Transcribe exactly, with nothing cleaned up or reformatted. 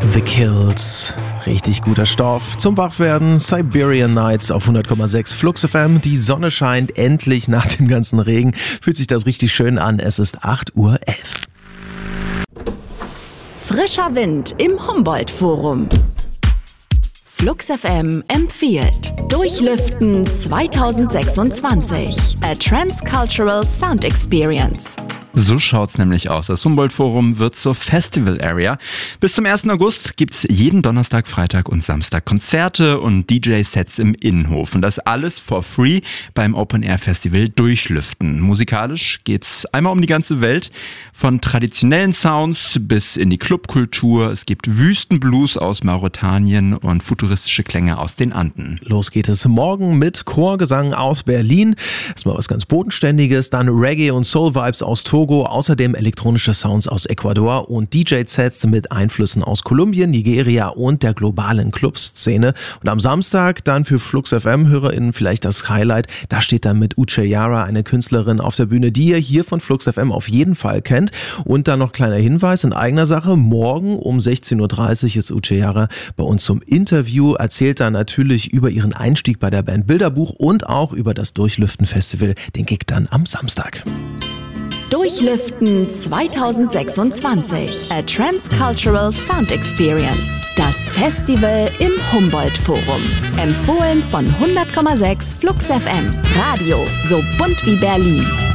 The Kills. Richtig guter Stoff. Zum Wachwerden Siberian Nights auf hundert Komma sechs Flux F M. Die Sonne scheint endlich nach dem ganzen Regen. Fühlt sich das richtig schön an. Es ist acht Uhr elf. Frischer Wind im Humboldt-Forum. Flux F M empfiehlt Durchlüften zwanzig sechsundzwanzig. A Transcultural Sound Experience. So schaut's nämlich aus. Das Humboldt-Forum wird zur Festival Area. Bis zum ersten August gibt's jeden Donnerstag, Freitag und Samstag Konzerte und D J-Sets im Innenhof. Und das alles for free beim Open-Air-Festival Durchlüften. Musikalisch geht's einmal um die ganze Welt. Von traditionellen Sounds bis in die Clubkultur. Es gibt Wüstenblues aus Mauretanien und futuristische Klänge aus den Anden. Los geht es morgen mit Chorgesang aus Berlin. Erstmal was ganz Bodenständiges, dann Reggae und Soul-Vibes aus Togo. Außerdem elektronische Sounds aus Ecuador und D J-Sets mit Einflüssen aus Kolumbien, Nigeria und der globalen Clubszene. Und am Samstag dann für Flux F M-HörerInnen vielleicht das Highlight. Da steht dann mit Uche Yara eine Künstlerin auf der Bühne, die ihr hier von Flux F M auf jeden Fall kennt. Und dann noch kleiner Hinweis in eigener Sache. Morgen um sechzehn Uhr dreißig ist Uche Yara bei uns zum Interview. Erzählt dann natürlich über ihren Einstieg bei der Band Bilderbuch und auch über das Durchlüften-Festival. Den Gig dann am Samstag. Durchlüften zwanzig sechsundzwanzig. A Transcultural Sound Experience. Das Festival im Humboldt-Forum. Empfohlen von hundert Komma sechs Flux F M. Radio so bunt wie Berlin.